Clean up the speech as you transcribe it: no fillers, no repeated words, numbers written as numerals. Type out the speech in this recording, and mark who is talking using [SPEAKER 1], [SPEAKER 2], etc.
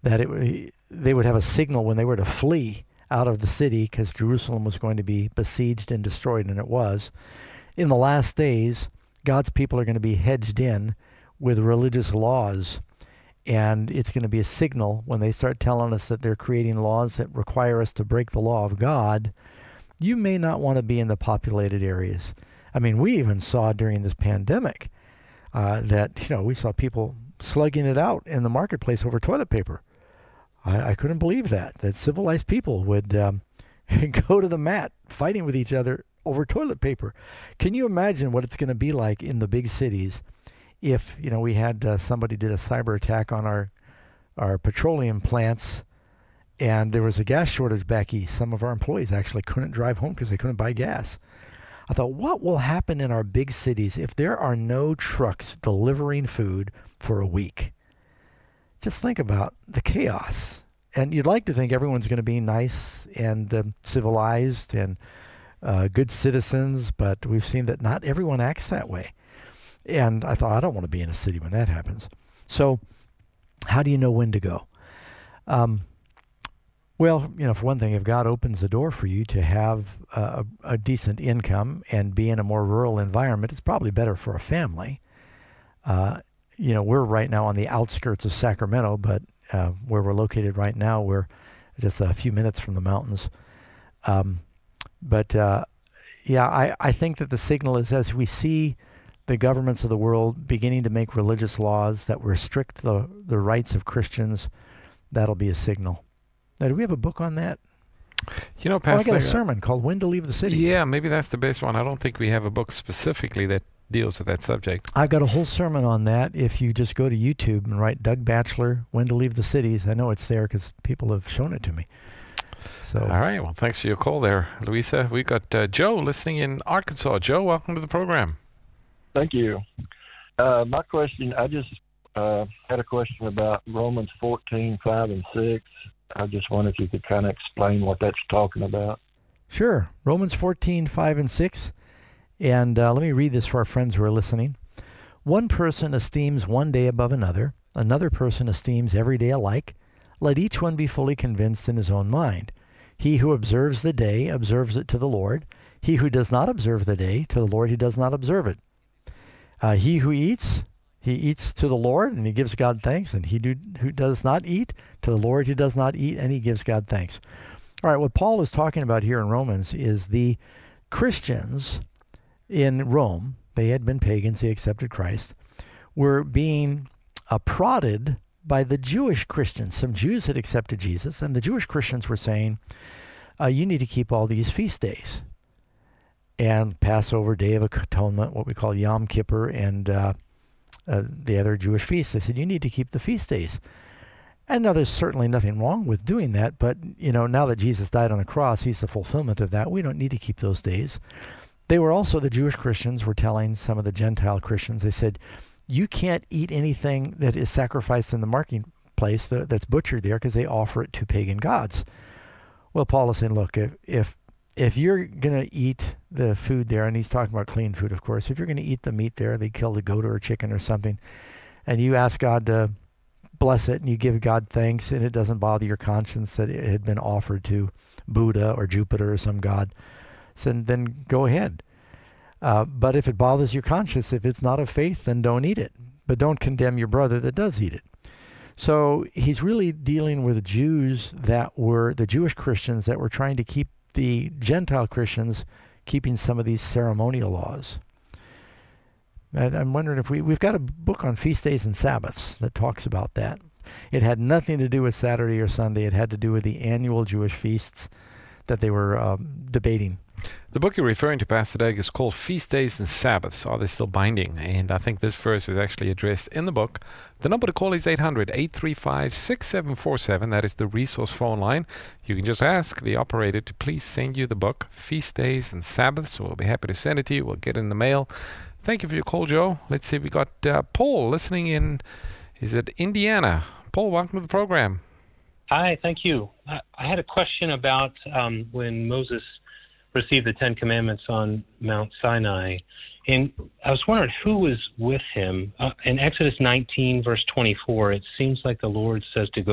[SPEAKER 1] that they would have a signal when they were to flee out of the city because Jerusalem was going to be besieged and destroyed, and it was. In the last days, God's people are going to be hedged in with religious laws, and it's going to be a signal when they start telling us that they're creating laws that require us to break the law of God. You may not want to be in the populated areas. I mean, we even saw during this pandemic that, we saw people slugging it out in the marketplace over toilet paper. I couldn't believe that civilized people would go to the mat fighting with each other over toilet paper. Can you imagine what it's going to be like in the big cities if, we had somebody did a cyber attack on our petroleum plants and there was a gas shortage back east? Some of our employees actually couldn't drive home because they couldn't buy gas. I thought, what will happen in our big cities if there are no trucks delivering food for a week? Just think about the chaos. And you'd like to think everyone's going to be nice and civilized and good citizens, but we've seen that not everyone acts that way. And I thought, I don't want to be in a city when that happens. So how do you know when to go? Well, for one thing, if God opens the door for you to have a decent income and be in a more rural environment, it's probably better for a family. We're right now on the outskirts of Sacramento, but where we're located right now, we're just a few minutes from the mountains. I think that the signal is as we see the governments of the world beginning to make religious laws that restrict the rights of Christians, that'll be a signal. Now, do we have a book on that?
[SPEAKER 2] Pastor,
[SPEAKER 1] I got a sermon called When to Leave the Cities.
[SPEAKER 2] Yeah, maybe that's the best one. I don't think we have a book specifically that deals with that subject.
[SPEAKER 1] I've got a whole sermon on that. If you just go to YouTube and write Doug Batchelor, When to Leave the Cities, I know it's there because people have shown it to me. So,
[SPEAKER 2] all right. Well, thanks for your call there, Louisa. We've got Joe listening in Arkansas. Joe, welcome to the program.
[SPEAKER 3] Thank you. My question, I just had a question about Romans 14:5-6. I just wonder if you could kind of explain what that's talking about.
[SPEAKER 1] Sure. Romans 14:5-6. And let me read this for our friends who are listening. One person esteems one day above another. Another person esteems every day alike. Let each one be fully convinced in his own mind. He who observes the day observes it to the Lord. He who does not observe the day, to the Lord he does not observe it. He who eats, he eats to the Lord, and he gives God thanks. And he who does not eat, to the Lord he does not eat, and he gives God thanks. All right, what Paul is talking about here in Romans is the Christians in Rome, they had been pagans, they accepted Christ, were being prodded by the Jewish Christians. Some Jews had accepted Jesus, and the Jewish Christians were saying, you need to keep all these feast days. And Passover, Day of Atonement, what we call Yom Kippur, and the other Jewish feasts. They said, you need to keep the feast days. And now there's certainly nothing wrong with doing that, but now that Jesus died on the cross, he's the fulfillment of that. We don't need to keep those days. They were also, the Jewish Christians were telling some of the Gentile Christians, they said, you can't eat anything that is sacrificed in the marketplace that's butchered there because they offer it to pagan gods. Well, Paul is saying, look, if you're going to eat the food there, and he's talking about clean food, of course, if you're going to eat the meat there, they killed a goat or a chicken or something, and you ask God to bless it and you give God thanks and it doesn't bother your conscience that it had been offered to Buddha or Jupiter or some god, so then go ahead. But if it bothers your conscience, if it's not of faith, then don't eat it. But don't condemn your brother that does eat it. So he's really dealing with Jews that were, the Jewish Christians that were trying to keep the Gentile Christians keeping some of these ceremonial laws. And I'm wondering if we've got a book on feast days and Sabbaths that talks about that. It had nothing to do with Saturday or Sunday. It had to do with the annual Jewish feasts that they were debating.
[SPEAKER 2] The book you're referring to, Pastor Doug, is called Feast Days and Sabbaths. Are they still binding? And I think this verse is actually addressed in the book. The number to call is 800-835-6747. That is the resource phone line. You can just ask the operator to please send you the book, Feast Days and Sabbaths. We'll be happy to send it to you. We'll get it in the mail. Thank you for your call, Joe. Let's see. We got Paul listening in. Is it Indiana? Paul, welcome to the program.
[SPEAKER 4] Hi, thank you. I had a question about when Moses received the Ten Commandments on Mount Sinai. And I was wondering who was with him. In Exodus 19, verse 24, it seems like the Lord says to go